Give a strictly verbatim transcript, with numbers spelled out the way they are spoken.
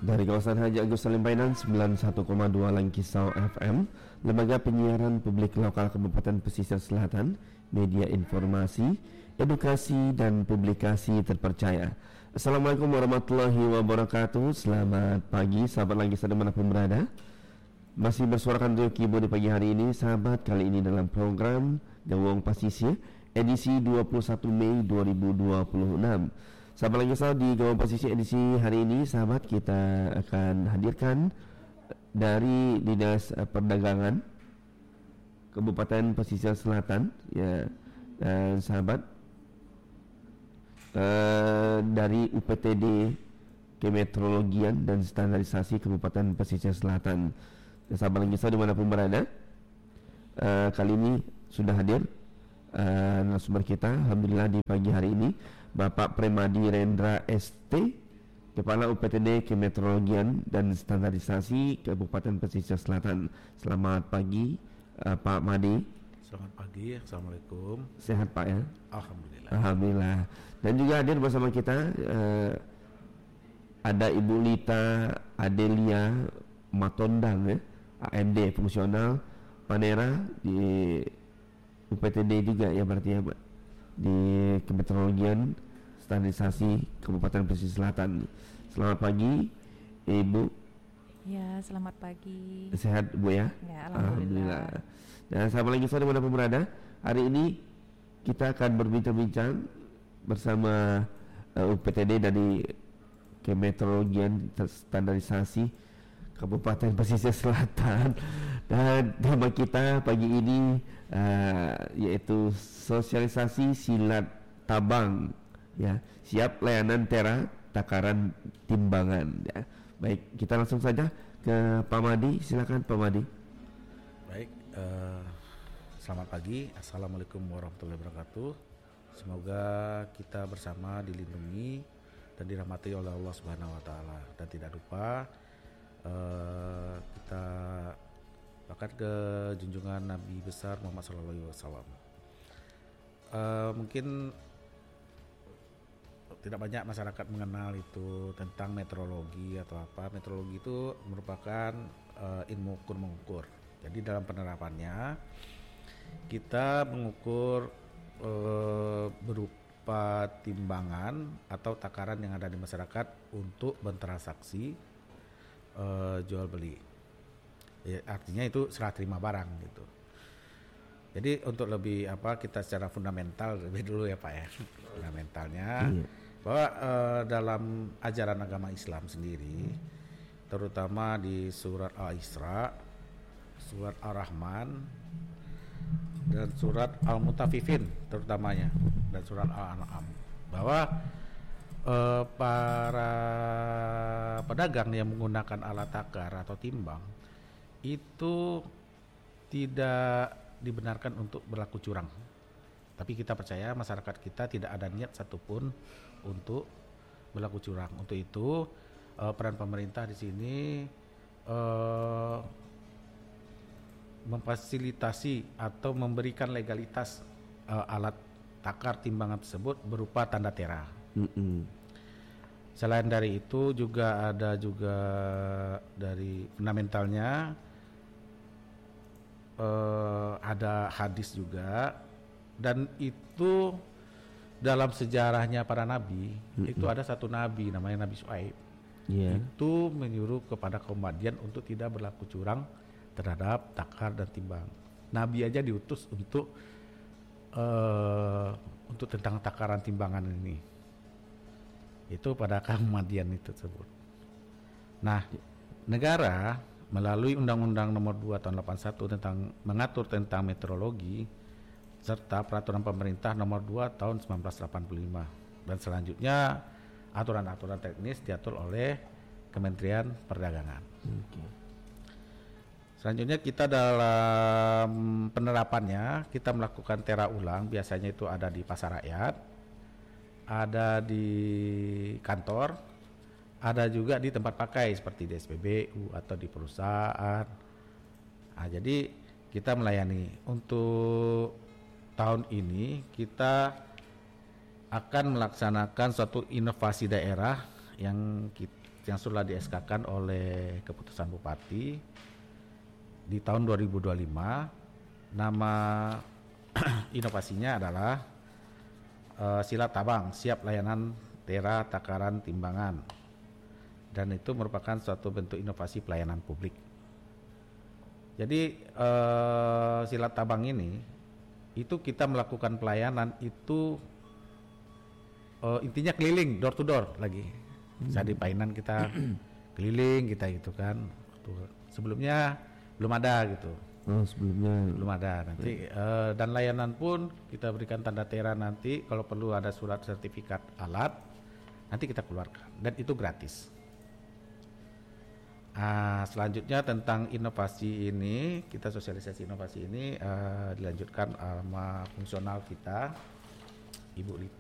Dari kawasan Haji Agus Salim Bainan sembilan puluh satu koma dua Langkisau F M, Lembaga Penyiaran Publik Lokal Kabupaten Pesisir Selatan, media informasi, edukasi dan publikasi terpercaya. Assalamualaikum warahmatullahi wabarakatuh. Selamat pagi sahabat Langkisau dimanapun berada. Masih bersuarakan untuk Kibo di pagi hari ini, sahabat. Kali ini dalam program Gawang Pesisir edisi dua puluh satu Mei dua ribu dua puluh enam. Sahabat Langkisau, di Gawang Pesisir edisi hari ini, sahabat, kita akan hadirkan dari Dinas Perdagangan Kabupaten Pesisir Selatan, ya, dan sahabat uh, dari U P T D Kemeteorologian dan Standarisasi Kabupaten Pesisir Selatan. Dan sahabat Langkisau dimanapun berada, uh, kali ini sudah hadir uh, narasumber kita, alhamdulillah, di pagi hari ini, Bapak Premadi Rendra S T, Kepala U P T D Kemeteorologian dan Standarisasi Kabupaten Pesisir Selatan. Selamat pagi, uh, Pak Madi. Selamat pagi, Assalamualaikum. Sehat, Pak, ya? Alhamdulillah. Alhamdulillah. Dan juga hadir bersama kita uh, ada Ibu Lita Adelia Matondang, ya, A M D fungsional Panera di U P T D juga, ya, berarti, ya, Pak, di Kemeteorologian Standarisasi Kabupaten Pesisir Selatan. Selamat pagi, Ibu. Ya, selamat pagi. Sehat, Bu, ya? Ya, alhamdulillah. Dan sahabat Langkisau dimanapun berada, hari ini kita akan berbincang-bincang bersama uh, U P T D dari Kemeteorologian Standarisasi Kabupaten Pesisir Selatan. Dan tema kita pagi ini uh, yaitu sosialisasi silat tabang, ya, siap layanan tera takaran timbangan, ya. Baik, kita langsung saja ke Pak Madi. Silakan, Pak Madi. Baik, uh, selamat pagi, Assalamualaikum warahmatullahi wabarakatuh. Semoga kita bersama dilindungi dan dirahmati oleh Allah Subhanahu Wa Taala. Dan tidak lupa uh, kita bahkan ke junjungan Nabi besar Muhammad Sallallahu Alaihi Wasallam. Uh, mungkin tidak banyak masyarakat mengenal itu tentang meteorologi atau apa. Meteorologi itu merupakan uh, ilmu ukur mengukur. Jadi dalam penerapannya kita mengukur uh, berupa timbangan atau takaran yang ada di masyarakat untuk bertransaksi uh, jual beli. Ya, artinya itu serah terima barang gitu. Jadi untuk lebih apa kita secara fundamental lebih dulu, ya, Pak, ya. Fundamentalnya iya. bahwa uh, dalam ajaran agama Islam sendiri, terutama di surat Al-Isra, surat Ar-Rahman, dan surat Al-Mutaffifin terutamanya, dan surat Al-An'am, bahwa uh, para pedagang yang menggunakan alat takar atau timbang itu tidak dibenarkan untuk berlaku curang. Tapi kita percaya masyarakat kita tidak ada niat satupun untuk berlaku curang. Untuk itu uh, peran pemerintah di sini uh, memfasilitasi atau memberikan legalitas uh, alat takar timbangan tersebut berupa tanda tera. Mm-hmm. Selain dari itu juga ada juga dari fundamentalnya uh, ada hadis juga, dan itu dalam sejarahnya para nabi, mm-hmm. itu ada satu nabi namanya Nabi Syuaib. Yeah. Itu menyuruh kepada kaum Madian untuk tidak berlaku curang terhadap takar dan timbang. Nabi aja diutus untuk uh, untuk tentang takaran timbangan ini. Itu pada kaum Madian itu tersebut. Nah, negara melalui Undang-Undang Nomor dua Tahun delapan puluh satu tentang mengatur tentang meteorologi serta Peraturan Pemerintah Nomor dua Tahun sembilan belas delapan puluh lima, dan selanjutnya aturan-aturan teknis diatur oleh Kementerian Perdagangan. Okay. Selanjutnya kita dalam penerapannya kita melakukan tera ulang, biasanya itu ada di pasar rakyat, ada di kantor, ada juga di tempat pakai seperti di S P B U atau di perusahaan. Nah, jadi kita melayani. Untuk tahun ini kita akan melaksanakan suatu inovasi daerah yang kita yang sudah di S K-kan oleh keputusan Bupati di tahun dua ribu dua puluh lima. Nama inovasinya adalah uh, Silat Tabang, siap layanan tera takaran timbangan, dan itu merupakan suatu bentuk inovasi pelayanan publik. Jadi uh, Silat Tabang ini itu kita melakukan pelayanan itu uh, intinya keliling door to door lagi. Saat di Painan kita keliling kita gitu kan. Tuh, sebelumnya belum ada gitu. Oh, sebelumnya belum ada nanti uh, dan layanan pun kita berikan tanda tera nanti kalau perlu ada surat sertifikat alat nanti kita keluarkan dan itu gratis. Uh, selanjutnya tentang inovasi ini kita sosialisasi inovasi ini uh, dilanjutkan sama fungsional kita Ibu Lita.